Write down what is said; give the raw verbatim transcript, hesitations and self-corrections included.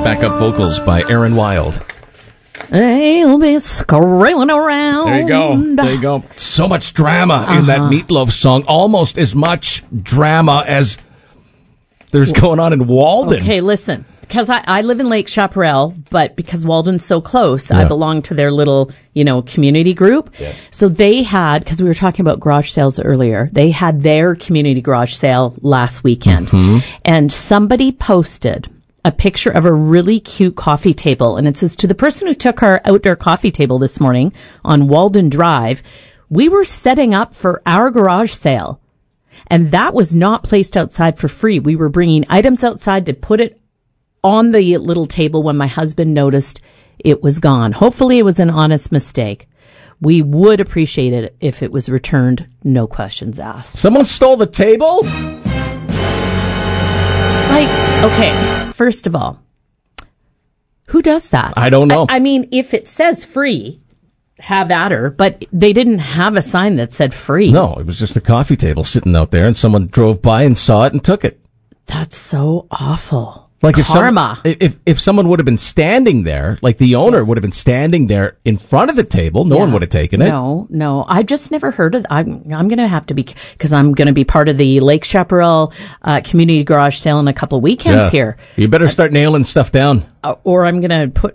Backup vocals by Aaron Wild. They'll be scrolling around. There you go. There you go. So much drama uh-huh. in that Meatloaf song. Almost as much drama as there's going on in Walden. Okay, listen. Because I, I live in Lake Chaparral, but because Walden's so close, yeah. I belong to their little, you know, community group. Yeah. So they had, because we were talking about garage sales earlier, they had their community garage sale last weekend. Mm-hmm. And somebody posted a picture of a really cute coffee table. And it says, to the person who took our outdoor coffee table this morning on Walden Drive, we were setting up for our garage sale. And that was not placed outside for free. We were bringing items outside to put it on the little table when my husband noticed it was gone. Hopefully it was an honest mistake. We would appreciate it if it was returned, no questions asked. Someone stole the table? Like, okay, first of all, who does that? I don't know. I, I mean, if it says free, have at her, but they didn't have a sign that said free. No, it was just a coffee table sitting out there, and someone drove by and saw it and took it. That's so awful. Like Karma. If, some, if if someone would have been standing there, like the owner would have been standing there in front of the table, no yeah. one would have taken it. No, no. I've just never heard of I'm I'm going to have to be, because I'm going to be part of the Lake Chaparral uh, Community Garage Sale in a couple of weekends yeah. here. You better start uh, nailing stuff down. Uh, or I'm going to put